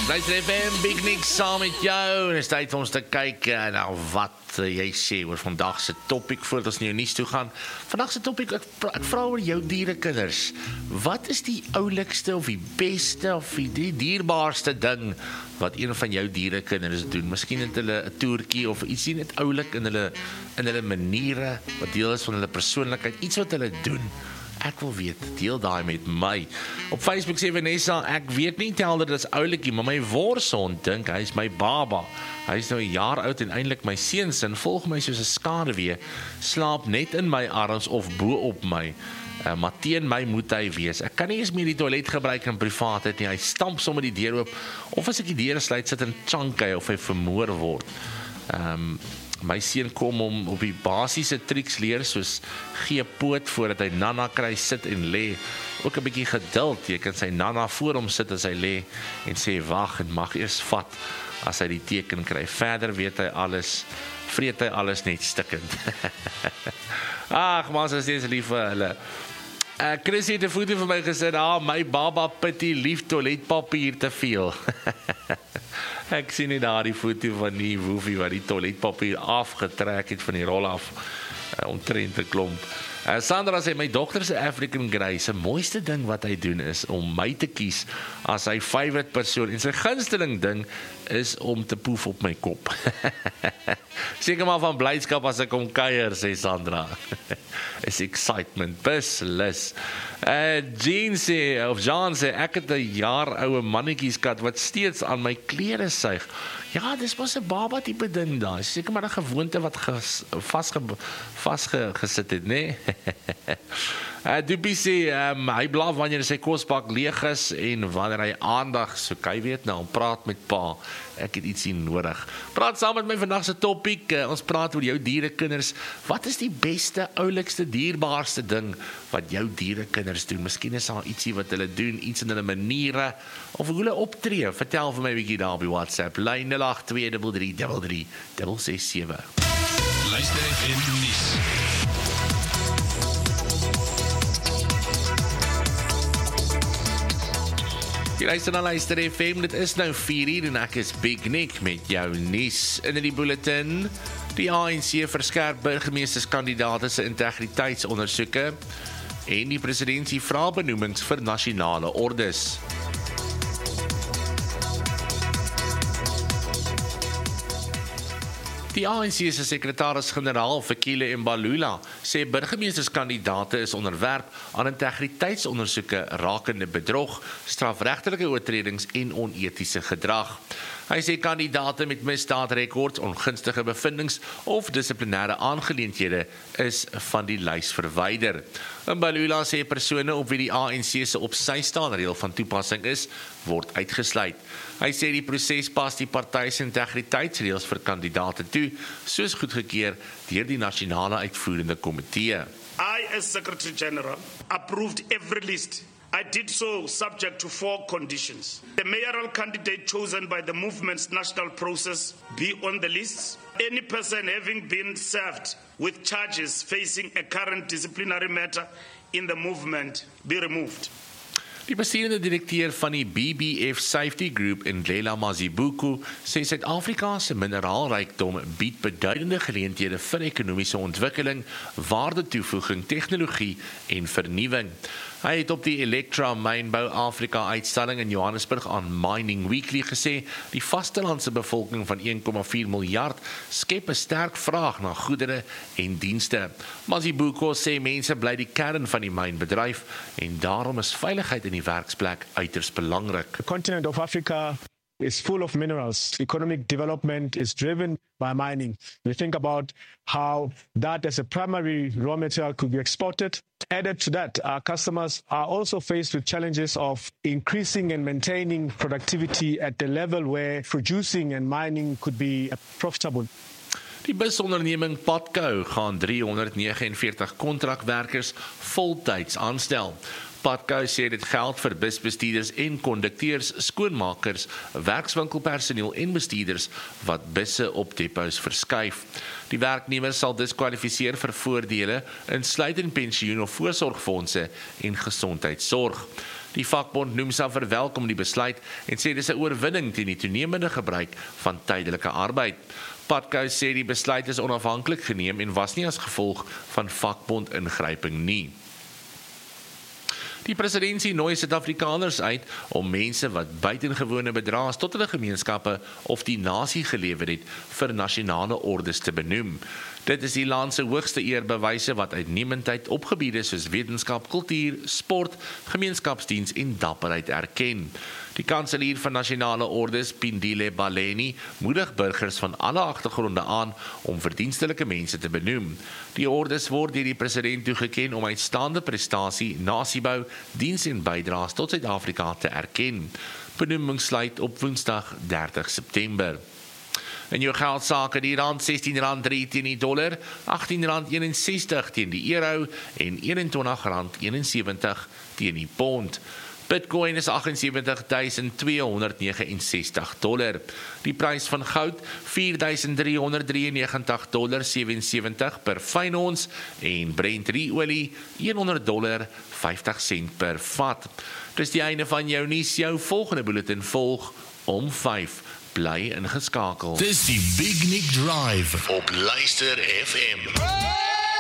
Luister FM, Big Nick saam met jou. En is tyd vir ons te kyk na wat jy sê oor vandag se topic voordat ons na jou nuus toe gaan. Vandag se topic, ek vra oor jou dierekinders. Wat is die oulikste of die beste of die dierbaarste ding wat een van jou dierekinders doen? Miskien het hulle 'n toertjie of iets net oulik in hulle maniere wat deel is van hulle persoonlikheid, iets wat hulle doen. Ek wil weet, deel daai met my. Op Facebook sê Vanessa, ek weet nie tel dit is oulikie, maar my worshond dink hy is my baba. Hy is nou 'n jaar oud en eintlik my seunsin volg my soos 'n skaduwee, slaap net in my arms of bo op my. Maar teen my moet hy wees. Ek kan nie eens meer die toilet gebruik in privaatheid nie. Hy stamp sommer die deur oop, of as ek die deur sluit, sit in chunky of hy vermoor word. My seun kom om op die basiese triks leer, soos gee poot voordat hy nana kry, sit en lê. Ook 'n bietjie geduld, jy kan sy nana voor hom sit as hy lê en sê wag en mag eers vat as hy die teken kry. Verder weet hy alles, vreet hy alles net stikkend. Ag, maar as steeds lief vir hulle. Chris het 'n foto vir my gesê, my baba pity lief toiletpapier te veel. Ek sien nie daar die foto van die woefie wat die toiletpapier afgetrek het van die rol af, omtrent 'n klomp. Sandra sê, my dogter se African Grey, se mooiste ding wat hy doen is om my te kies as sy favourite persoon, en sy gunsteling ding is om te poef op my kop. Seker maar van blydskap as ek kom kuier, sê Sandra. Is excitement, beslis. Jean sê, ek het 'n jaar oue mannetjieskat wat steeds aan my klere suig. Ja, dis mos 'n baba tipe ding daar. Seker maar 'n gewoonte wat vasgesit het, né? Doopie sê, hy blaf wanneer sy kosbak leeg is en wanneer hy aandag soek. Hy weet nou, praat met pa. Ek het ietsie nodig. Praat saam met my vandag se topiek. Ons praat oor jou dierekinders. Wat is die beste, oulikste, dierbaarste ding wat jou dierekinders doen? Miskien is daar ietsie wat hulle doen, iets in hulle maniere, of hoe hulle optree. Vertel vir my 'n bietjie daar op die WhatsApp. Lyn 0823333667. Luister FM nuus. Jy luister na Luister FM, dit is nou 4:00 en ek is Big Nick met jou nuus. In die bulletin, die ANC verskerp burgemeesterskandidaate se integriteitsondersoeke en die presidentsie vra benoemings vir nasionale ordes. Die ANC se sekretaris-generaal Fikile Mbalula sê burgemeesterskandidaate is onderwerp aan integriteitsondersoeke rakende bedrog, strafregtelike oortredings en onetiese gedrag. Hy sê kandidaate met misdaadrekords, ongunstige bevindings of dissiplinêre aangeleenthede is van die lys verwyder. Mbalula sê persone op wie die ANC se op sy staan reël van toepassing is, word uitgesluit. Hy sê die proses pas die party se integriteitsreëls vir kandidaate toe, soos goedgekeur deur die nasionale uitvoerende komitee. I, as Secretary General, approved every list. I did so subject to 4 conditions. The mayoral candidate chosen by the movement's national process be on the lists. Any person having been served with charges facing a current disciplinary matter in the movement be removed. Die besturende direkteur van die BBF Safety Group in Ndlela Mazibuko sê Suid-Afrika se mineraalrykdom bied beduidende geleenthede vir ekonomiese ontwikkeling, waardetoevoeging, tegnologie en vernuwing. Hy het op die Electra Mynbou Afrika uitstalling in Johannesburg aan Mining Weekly gesê, die vastelandse bevolking van 1,4 miljard skep 'n sterk vraag na goedere en dienste. Mazibuko sê mense bly die kern van die mynbedryf en daarom is veiligheid in die werksplek uiters belangrik. The continent of Africa is full of minerals. Economic development is driven by mining. We think about how that as a primary raw material could be exported. Added to that, our customers are also faced with challenges of increasing and maintaining productivity at the level where producing and mining could be profitable. Die busonderneming Patco gaan 349 kontrakwerkers voltyds aanstel. Patco sê dit geld vir busbestuurders en kondukteurs, skoonmakers, werkswinkelpersoneel en bestuurders wat busse op depots verskuif. Die werknemers sal diskwalifiseer vir voordele, insluitend pensioen of voorsorgfondse en gesondheidsorg. Die vakbond noem sy verwelkom die besluit en sê dis 'n oorwinning teen die toenemende gebruik van tydelike arbeid. Patco sê die besluit is onafhanklik geneem en was nie as gevolg van vakbond ingryping nie. Die presidentsie nooi Suid-Afrikaners uit om mense wat buitengewone bedraes tot hulle gemeenskappe of die nasie gelewer het vir nasionale ordes te benoem. Dit is die land se hoogste eerbewyse wat uitnemendheid op gebiede soos wetenskap, kultuur, sport, gemeenskapsdiens en dapperheid erken. Die kanselier van nasionale ordes, Pindile Baleni, moedig burgers van alle agtergronde aan om verdienstelike mense te benoem. Die ordes word deur die president toegeken om uitstaande prestasie, nasiebou, diens en bydraes tot Suid-Afrika te erken. Benoeming sluit op Woensdag 30 September. In jou geldsake die rand R16.3 teen die dollar, R18.61 teen die euro en R21.71 teen die pond. Bitcoin is $78,269. Die prys van goud $4,393,77 per fyn ons en Brent olie $100.50 per vat. Dis die einde van jou nuus, jou volgende bulletin volg om 5. Bly ingeskakel. Dis die Big Nick Drive op Luister FM.